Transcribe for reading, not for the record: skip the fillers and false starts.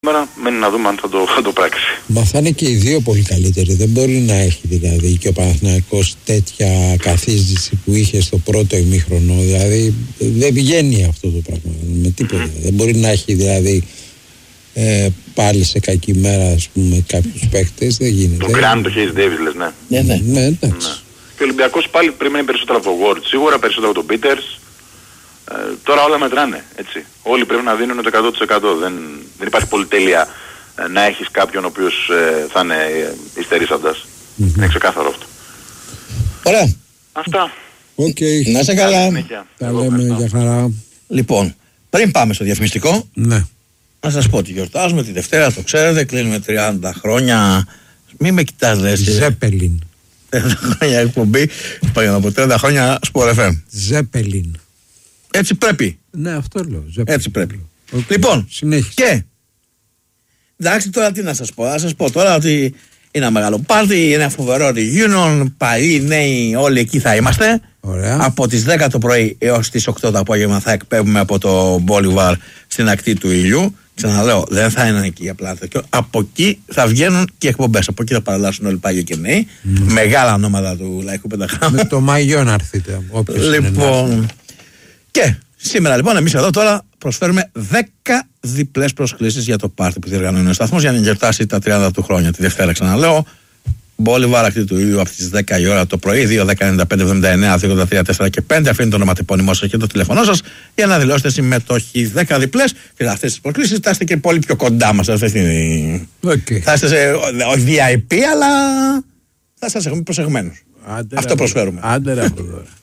Μένει να δούμε αν θα το πράξει. Μα θα είναι και οι δύο πολύ καλύτεροι. Δεν μπορεί να έχει δηλαδή και ο Παναθηναϊκός τέτοια καθίζηση που είχε στο πρώτο ημίχρονο. Δηλαδή δεν πηγαίνει αυτό το πράγμα με τίποτα. Δεν μπορεί να έχει δηλαδή πάλι σε κακή μέρα, ας πούμε, κάποιους παίκτες. Δεν γίνεται. Το Γκραντ, το Χέις Ντέιβις λες, ναι. Ναι, εντάξει. Και ο Ολυμπιακός πάλι περιμένει περισσότερο από τον Γουόρτ, σίγουρα περισσότερο από τον Πίτερς. Τώρα όλα μετράνε, έτσι. Όλοι πρέπει να δίνουν το 100%. Δεν υπάρχει πολυτέλεια να έχεις κάποιον ο οποίος θα είναι υστερήσαντας. Είναι ξεκάθαρο αυτό. Ωραία. Αυτά. Okay. Να είσαι καλά. Τα λέμε, για χαρά. Λοιπόν, πριν πάμε στο διαφημιστικό, ναι, να σας πω ότι γιορτάζουμε τη Δευτέρα, το ξέρετε, κλείνουμε 30 χρόνια. Μην με κοιτάς, λες. Ζέπελιν. 30 χρόνια εκπομπή, από 30 χρόνια Sport FM. Ζέπελιν. Έτσι πρέπει. Ναι, αυτό λέω. Έτσι πρέπει. Okay. Λοιπόν, συνέχισε. Και εντάξει, τώρα τι να σας πω. Να σας πω τώρα ότι είναι ένα μεγάλο πάρτι, είναι ένα φοβερό reunion. Παλιοί, νέοι, όλοι εκεί θα είμαστε. Ωραία. Από τις 10 το πρωί έως τις 8 το απόγευμα θα εκπέμπουμε από το Μπόλιβαρ στην ακτή του ήλιου. Ξαναλέω, δεν θα είναι εκεί απλά τέτοιο. Από εκεί θα βγαίνουν και εκπομπές. Από εκεί θα παραλλάσσουν όλοι πάλι και νέοι. Μεγάλα ονόματα του Λαϊκού Πενταγράμμου. Με το Μαγιό να έρθετε. Λοιπόν. Και σήμερα λοιπόν εμείς εδώ τώρα προσφέρουμε 10 διπλές προσκλήσεις για το πάρτι που διοργανώνει ο σταθμός για να γιορτάσει τα 30 του χρόνια. Τη Δευτέρα, ξαναλέω, Μπόλιβαρ, ακτή του ήλιου, από τις 10 η ώρα το πρωί, 2-10-95-79-283-4 και 5. Αφήνει το ονοματεπώνυμό σας και το τηλέφωνό σας για να δηλώσετε συμμετοχή. 10 διπλές και αυτές τις προσκλήσεις θα είστε και πολύ πιο κοντά μας. Θα είστε σε VIP, αλλά θα σας έχουμε προσεγμένους. Αυτό προσφέρουμε. Άντε ρε από εδώ.